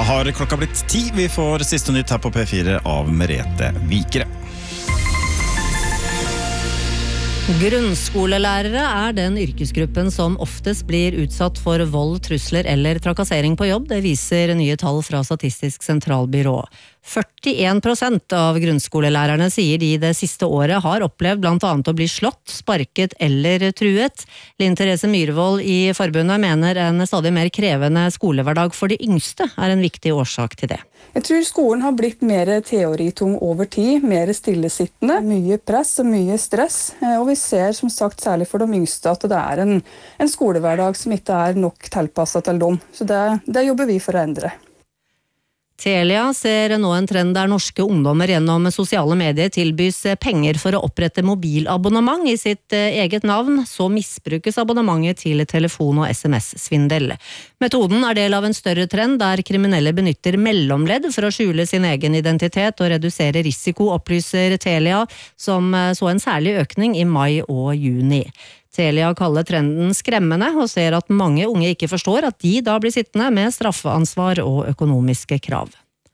har klokka blitt 10. Vi får siste nytt her på P4 av Merete Vikre. Grunnskolelærere er den yrkesgruppen som oftest blir utsatt for vold, trusler eller trakassering på jobb. Det viser nye tall fra Statistisk sentralbyrå. 41% av grunnskolelærerne sier de det siste året har opplevd blant annet å bli slått, sparket eller truet. Linn Therese Myhrvold i forbundet mener en stadig mer krevende skolehverdag for de yngste er en viktig årsak til det. Jeg tror skolen har blitt mer teoritung over tid, mer stillesittende, mye press og mye stress. Og vi ser som sagt særlig for de yngste at det er en skolehverdag som ikke er nok tilpasset til dem. Så det jobber vi for å endre. Telia ser nå en trend der norske ungdommer gjennom sosiale medier tilbys penger for å opprette mobilabonnement i sitt eget navn, så misbrukes abonnementet til telefon- og SMS-svindel. Metoden er del av en større trend der kriminelle benytter mellomledd for å skjule sin egen identitet og redusere risiko, opplyser Telia, som så en særlig økning i mai og juni. Telia kaller trenden skremmende og ser at mange unge ikke forstår at de da blir sittende med straffeansvar og økonomiske krav.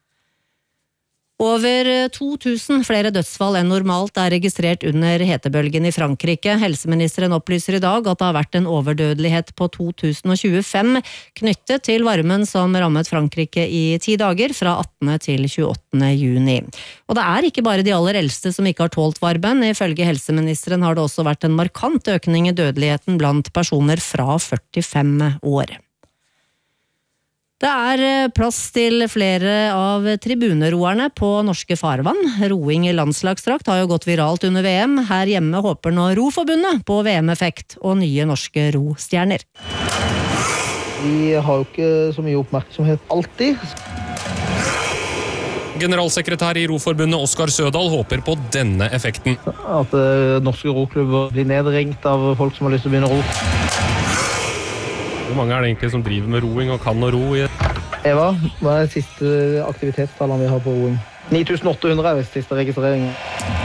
Over 2000 flere dødsfall enn normalt er registrert under hetebølgen i Frankrike. Helseministeren opplyser i dag at det har vært en overdødelighet på 2025 knyttet til varmen som rammet Frankrike i 10 dager fra 18. til 28. juni. Og det er ikke bare de aller eldste som ikke har tålt varmen. Ifølge helseministeren har det også vært en markant økning i dødeligheten blant personer fra 45 år. Det er plass til flere av tribuneroerne på norske farvann. Roing i landslagsdrakt har jo gått viralt under VM. Her hjemme håper nå Roforbundet på VM-effekt og nye norske rostjerner. Vi har jo ikke så mye oppmerksomhet alltid. Generalsekretær i Roforbundet Oskar Sødal håper på denne effekten. At norske roklubber blir nedringt av folk som har lyst til å begynne å ro. Hvor mange er det egentlig som driver med roing og kan å ro? Eva, hva er siste aktivitetstallene vi har på roing? 9800 er siste registreringen.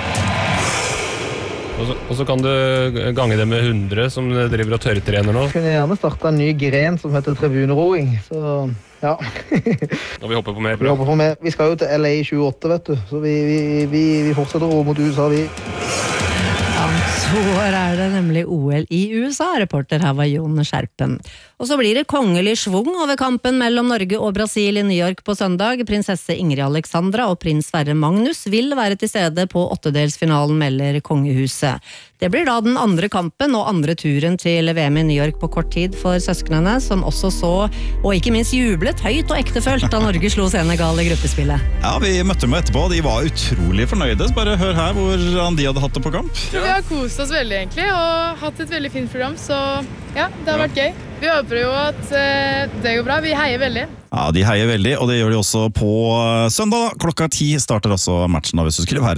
Og så kan du gange det med 100 som driver og tørrtrener nå. Vi kunne gjerne starte en ny gren som heter tribuneroing, så ja. Og vi hopper på mer, bra. Vi hopper på mer. Vi skal jo til LA 28, vet du, så vi fortsetter å ro mot USA, vi. Så er det nemlig OL i USA, reporter her var Jon Skjerpen. Og så blir det kongelig svung over kampen mellom Norge og Brasil i New York på søndag. Prinsesse Ingrid Alexandra og prins Sverre Magnus vil være til stede på 8-delsfinalen, melder kongehuset. Det blir da den andre kampen og andre turen til VM i New York på kort tid for søsknene, som også så, og ikke minst jublet høyt og ektefølt da Norge slo Senegal i gruppespillet. Ja, vi møtte dem etterpå, de var utrolig fornøyde. Bare hør her hvordan de hadde hatt det på kamp. Vi har kost oss veldig egentlig, og hatt et veldig fint program, så ja, det har vært gøy. Vi håper jo at det går bra, vi heier veldig. Ja, de heier veldig, og det gjør de også på søndag. Klokka 10 starter også matchen da, hvis du skulle være